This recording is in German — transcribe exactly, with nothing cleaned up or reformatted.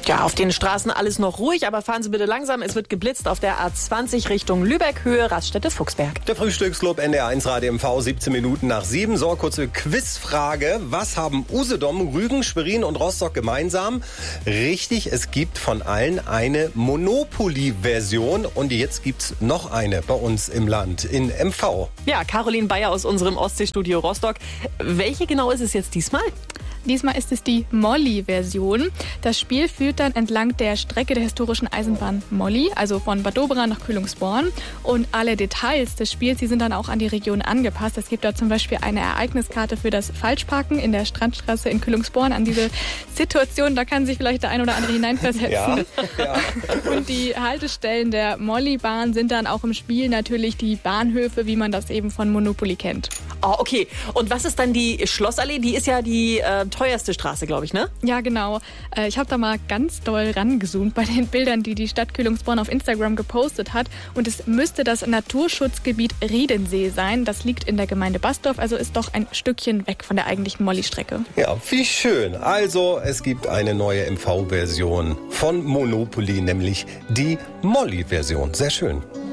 Ja, auf den Straßen alles noch ruhig, aber fahren Sie bitte langsam. Es wird geblitzt auf der A zwanzig Richtung Lübeck, Höhe Raststätte-Fuchsberg. Der Frühstücksclub N D R eins Radio M V, siebzehn Minuten nach sieben. So, kurze Quizfrage. Was haben Usedom, Rügen, Schwerin und Rostock gemeinsam? Richtig, es gibt von allen eine Monopoly-Version. Und jetzt gibt's noch eine bei uns im Land, in M V. Ja, Caroline Bayer aus unserem Ostseestudio Rostock. Welche genau ist es jetzt diesmal? Diesmal ist es die Molly-Version. Das Spiel führt dann entlang der Strecke der historischen Eisenbahn Molly, also von Bad Doberan nach Kühlungsborn. Und alle Details des Spiels, die sind dann auch an die Region angepasst. Es gibt da zum Beispiel eine Ereigniskarte für das Falschparken in der Strandstraße in Kühlungsborn. An diese Situation, da kann sich vielleicht der ein oder andere hineinversetzen. Ja, ja. Und die Haltestellen der Molly-Bahn sind dann auch im Spiel natürlich die Bahnhöfe, wie man das eben von Monopoly kennt. Oh, okay. Und was ist dann die Schlossallee? Die ist ja die äh, teuerste Straße, glaube ich, ne? Ja, genau. Äh, ich habe da mal ganz doll rangezoomt bei den Bildern, die die Stadt Kühlungsborn auf Instagram gepostet hat. Und es müsste das Naturschutzgebiet Riedensee sein. Das liegt in der Gemeinde Basdorf, also ist doch ein Stückchen weg von der eigentlichen Molly-Strecke. Ja, wie schön. Also, es gibt eine neue M V-Version von Monopoly, nämlich die Molly-Version. Sehr schön.